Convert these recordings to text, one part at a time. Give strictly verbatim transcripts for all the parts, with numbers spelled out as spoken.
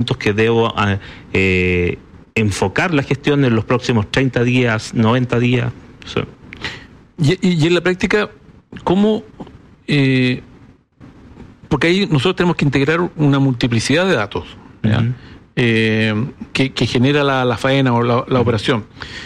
puntos que debo eh, enfocar la gestión en los próximos treinta días, noventa días. Sí. Y, y, y en la práctica, ¿cómo...? Eh, porque ahí nosotros tenemos que integrar una multiplicidad de datos, ¿ya? Uh-huh. eh, que, que genera la, la faena o la, la uh-huh. operación.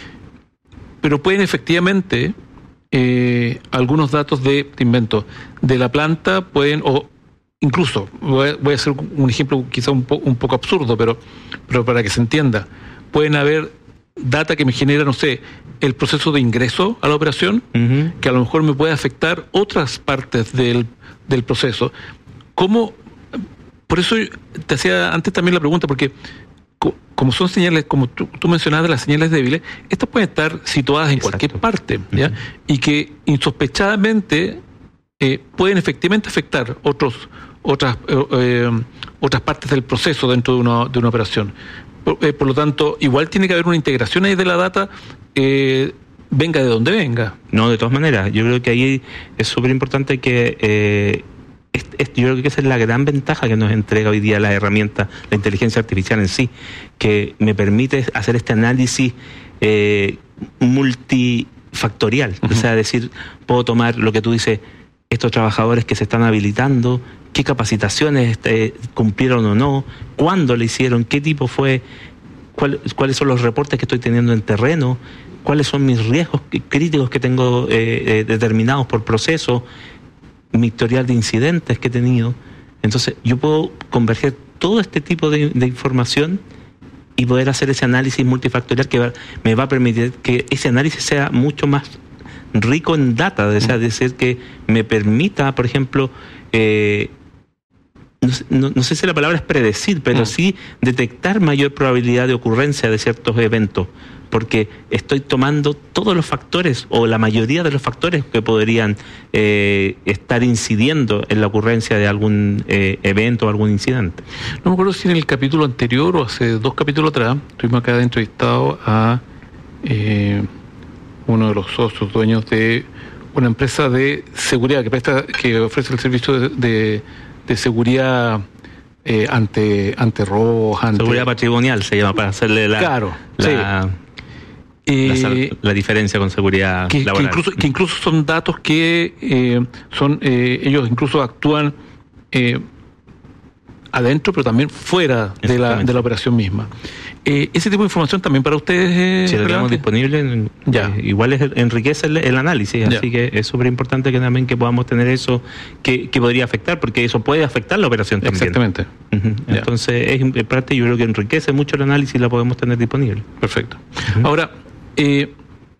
Pero pueden efectivamente, eh, algunos datos de, te invento, de la planta pueden, o incluso, voy a, voy a hacer un ejemplo quizá un, po, un poco absurdo, pero, pero para que se entienda, pueden haber data que me genera, no sé, el proceso de ingreso a la operación, uh-huh. que a lo mejor me puede afectar otras partes del, del proceso. ¿Cómo? Por eso te hacía antes también la pregunta, porque co- como son señales, como tú, tú mencionabas, las señales débiles, estas pueden estar situadas en Exacto. cualquier parte, ¿ya? Uh-huh. Y que insospechadamente eh, pueden efectivamente afectar otros, otras, eh, eh, otras partes del proceso dentro de una, de una operación. Por, eh, por lo tanto, igual tiene que haber una integración ahí de la data, eh, venga de donde venga. No, de todas maneras, yo creo que ahí es súper importante que eh, es, es, yo creo que esa es la gran ventaja que nos entrega hoy día la herramienta, la inteligencia artificial en sí, que me permite hacer este análisis eh, multifactorial. Uh-huh. O sea, decir, puedo tomar lo que tú dices, estos trabajadores que se están habilitando, qué capacitaciones este, cumplieron o no, cuándo le hicieron, qué tipo fue, cuál, cuáles son los reportes que estoy teniendo en terreno, cuáles son mis riesgos críticos que tengo eh, eh, determinados por proceso, mi historial de incidentes que he tenido. Entonces yo puedo converger todo este tipo de, de información y poder hacer ese análisis multifactorial que va, me va a permitir que ese análisis sea mucho más rico en data, o sea, decir que me permita, por ejemplo, eh, no, no, no sé si la palabra es predecir, pero no. sí detectar mayor probabilidad de ocurrencia de ciertos eventos, porque estoy tomando todos los factores o la mayoría de los factores que podrían eh, estar incidiendo en la ocurrencia de algún eh, evento o algún incidente. No me acuerdo si en el capítulo anterior o hace dos capítulos atrás estuvimos acá entrevistado a eh, uno de los socios dueños de una empresa de seguridad que presta, que ofrece el servicio de, de, de seguridad eh, ante ante robos, ante seguridad patrimonial se llama, para hacerle la claro, la, sí. la, eh, la diferencia con seguridad que, laboral. Que incluso, que incluso son datos que eh, son eh, ellos incluso actúan eh, adentro, pero también fuera de la de la operación misma. Eh, ese tipo de información también para ustedes es si lo tenemos disponible, ya. Eh, igual es, enriquece el, el análisis, ya. Así que es súper importante que también que podamos tener eso que, que podría afectar, porque eso puede afectar la operación también. Exactamente. Uh-huh. Entonces es en parte, yo creo que enriquece mucho el análisis y la podemos tener disponible. Perfecto. Uh-huh. Ahora, eh,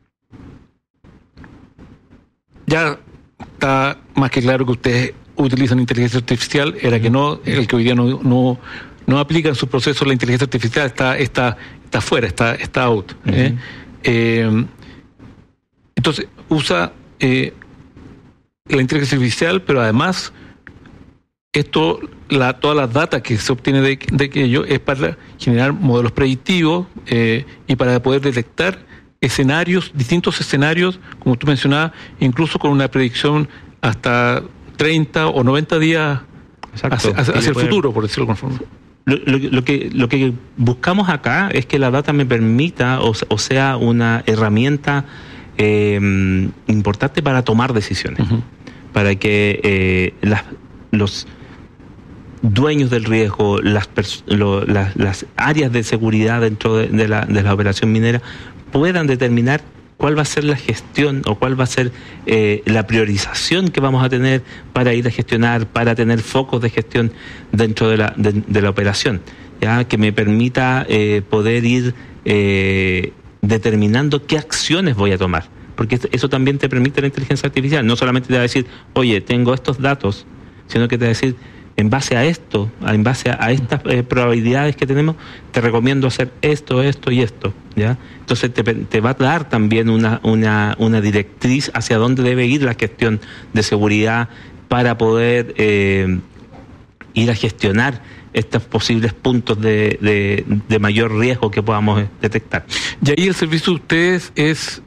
ya está más que claro que ustedes utilizan inteligencia artificial, era que no, el que hoy día no, no, no aplica en sus procesos la inteligencia artificial, está, está, está fuera, está, está out. Uh-huh. ¿eh? Eh, entonces, usa eh, la inteligencia artificial, pero además, esto, la, todas las datas que se obtiene de, de ello es para generar modelos predictivos eh, y para poder detectar escenarios, distintos escenarios, como tú mencionabas, incluso con una predicción hasta treinta o noventa días hacia, hacia, hacia el futuro, por decirlo de alguna forma. Lo, lo, lo, que, lo que buscamos acá es que la data me permita, o, o sea, una herramienta eh, importante para tomar decisiones, uh-huh. para que eh, las, los dueños del riesgo, las, pers- lo, las, las áreas de seguridad dentro de, de, la, de la operación minera puedan determinar cuál va a ser la gestión o cuál va a ser eh, la priorización que vamos a tener para ir a gestionar, para tener focos de gestión dentro de la, de, de la operación, ya que me permita eh, poder ir eh, determinando qué acciones voy a tomar, porque eso también te permite la inteligencia artificial. No solamente te va a decir, oye, tengo estos datos, sino que te va a decir, en base a esto, en base a, a estas eh, probabilidades que tenemos, te recomiendo hacer esto, esto y esto, ¿ya? Entonces te, te va a dar también una, una, una directriz hacia dónde debe ir la gestión de seguridad para poder eh, ir a gestionar estos posibles puntos de, de, de mayor riesgo que podamos detectar. Y ahí el servicio de ustedes es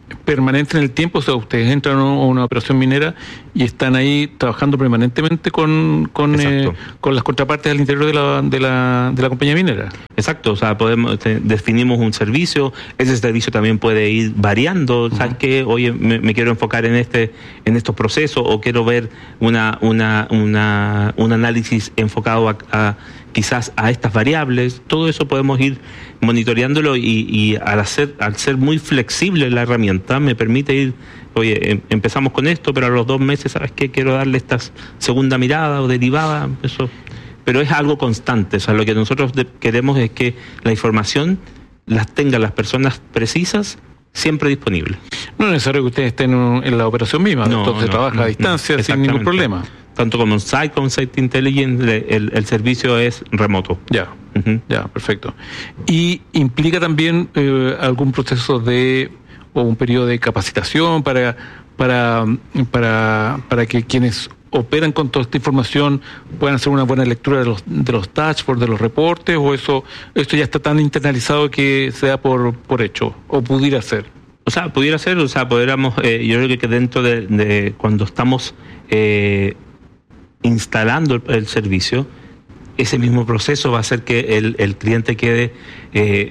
permanente en el tiempo, o sea, ustedes entran a una operación minera y están ahí trabajando permanentemente con con, eh, con las contrapartes al interior de la, de la de la compañía minera. Exacto, o sea, podemos te, definimos un servicio, ese servicio también puede ir variando, ¿sabes uh-huh. qué? Oye, me, me quiero enfocar en este en estos procesos o quiero ver una una una un análisis enfocado a, a quizás a estas variables. Todo eso podemos ir monitoreándolo y, y al hacer al ser muy flexible la herramienta me permite ir, oye, em, empezamos con esto, pero a los dos meses, ¿sabes qué? Quiero darle esta segunda mirada o derivada, eso. Pero es algo constante, o sea, lo que nosotros de, queremos es que la información las tengan las personas precisas siempre disponible. No es necesario que ustedes estén en la operación misma, no, entonces no, trabaja no, a distancia no, sin ningún problema. Tanto como en Site, con Site Intelligence, el, el servicio es remoto. Ya, uh-huh. ya, perfecto. ¿Y implica también eh, algún proceso de, o un periodo de capacitación para, para, para, para que quienes operan con toda esta información puedan hacer una buena lectura de los, de los dashboards, de los reportes, o eso, esto ya está tan internalizado que se da por, por hecho, o pudiera ser? O sea, pudiera ser, o sea, pudiéramos, eh, yo creo que dentro de, de cuando estamos eh, instalando el, el servicio, ese mismo proceso va a hacer que el, el cliente quede eh,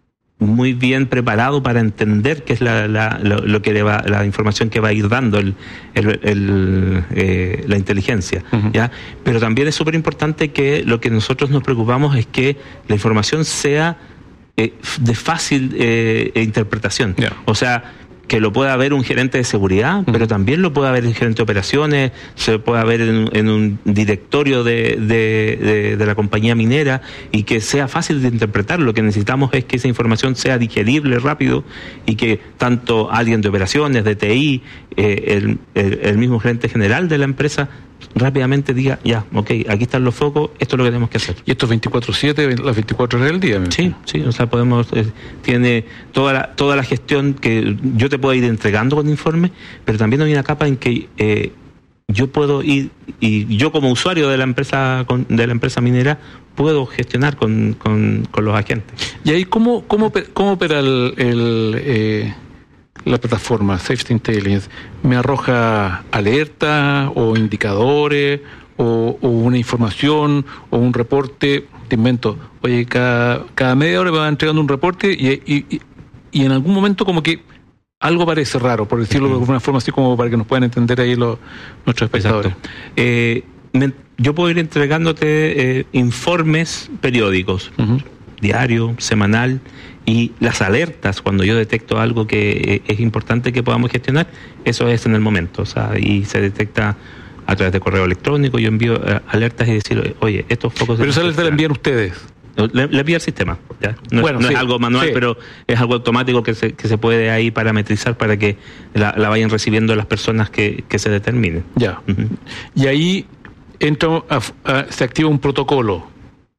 muy bien preparado para entender qué es la, la, lo, lo que le va, la información que va a ir dando el, el, el, eh, la inteligencia, uh-huh. ¿ya? Pero también es súper importante que lo que nosotros nos preocupamos es que la información sea eh, de fácil eh, interpretación. Yeah. O sea, que lo pueda ver un gerente de seguridad, uh-huh. pero también lo pueda ver el gerente de operaciones, se pueda ver en, en un directorio de, de, de, de la compañía minera y que sea fácil de interpretar. Lo que necesitamos es que esa información sea digerible rápido y que tanto alguien de operaciones, de T I, eh, el, el, el mismo gerente general de la empresa rápidamente diga, ya, ok, aquí están los focos, esto es lo que tenemos que hacer. ¿Y esto es veinticuatro siete, las veinticuatro horas del día? Sí, sí, o sea, podemos, eh, tiene toda la, toda la gestión que yo te puedo ir entregando con informe, pero también hay una capa en que eh, yo puedo ir, y yo como usuario de la empresa con, de la empresa minera, puedo gestionar con, con, con los agentes. ¿Y ahí cómo, cómo, cómo opera el... el eh... la plataforma Safety Intelligence? ¿Me arroja alerta o indicadores o, o una información o un reporte? Te invento, oye, cada, cada media hora me va entregando un reporte y, y, y en algún momento como que algo parece raro, por decirlo uh-huh. de alguna forma, así como para que nos puedan entender ahí los, nuestros espectadores. Eh, me, yo puedo ir entregándote eh, informes periódicos, uh-huh. diario, semanal, y las alertas, cuando yo detecto algo que es importante que podamos gestionar, eso es en el momento, o sea, y se detecta a través de correo electrónico, yo envío alertas y decir, oye, estos focos... Pero esa alerta la envían ustedes. Le, le envía el sistema, ¿ya? No, bueno, no sí, es algo manual, sí. pero es algo automático que se, que se puede ahí parametrizar para que la, la vayan recibiendo las personas que, que se determinen. Ya. Uh-huh. Y ahí entra a, a, se activa un protocolo.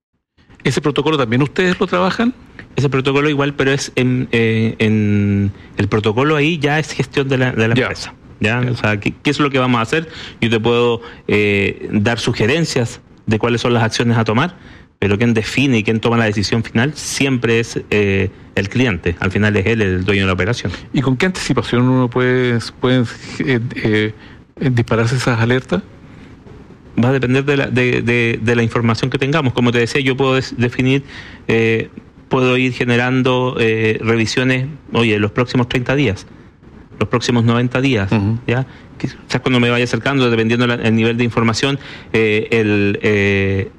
¿Ese protocolo también ustedes lo trabajan? Ese protocolo igual, pero es en, eh, en el protocolo ahí ya es gestión de la, de la yeah. empresa. ¿Ya? Yeah. O sea, ¿qué, ¿qué es lo que vamos a hacer? Yo te puedo eh, dar sugerencias de cuáles son las acciones a tomar, pero quien define y quien toma la decisión final siempre es eh, el cliente. Al final es él el dueño de la operación. ¿Y con qué anticipación uno puede, puede eh, eh, dispararse esas alertas? Va a depender de la, de, de, de la información que tengamos. Como te decía, yo puedo des, definir, eh, puedo ir generando eh, revisiones, oye, los próximos treinta días, los próximos noventa días, uh-huh. ¿ya? Quizás cuando me vaya acercando, dependiendo del nivel de información, eh, el... Eh,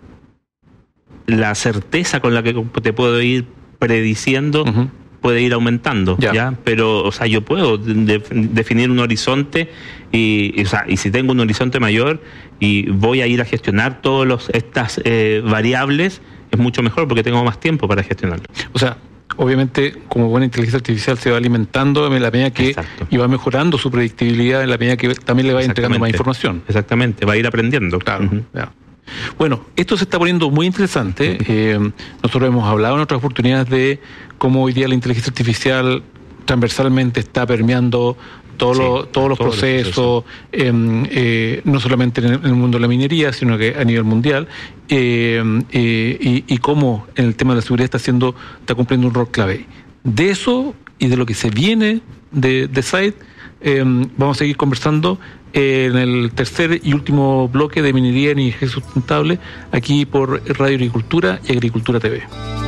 la certeza con la que te puedo ir prediciendo uh-huh. puede ir aumentando, ya. ¿ya? Pero, o sea, yo puedo de, definir un horizonte y, y, o sea, y si tengo un horizonte mayor y voy a ir a gestionar todas estas eh, variables, es mucho mejor porque tengo más tiempo para gestionarlo. O sea, obviamente, como buena inteligencia artificial se va alimentando en la medida que Exacto. y va mejorando su predictibilidad en la medida que también le va entregando más información. Exactamente, va a ir aprendiendo. Claro, uh-huh. ya. Bueno, esto se está poniendo muy interesante. Eh, nosotros hemos hablado en otras oportunidades de cómo hoy día la inteligencia artificial transversalmente está permeando todo sí, lo, todos los todo procesos, eh, eh, no solamente en el, en el mundo de la minería, sino que a nivel mundial, eh, eh, y, y cómo en el tema de la seguridad está haciendo, está cumpliendo un rol clave. De eso y de lo que se viene de, de S A I D, eh, vamos a seguir conversando en el tercer y último bloque de Minería en Energía Sustentable, aquí por Radio Agricultura y Agricultura T V.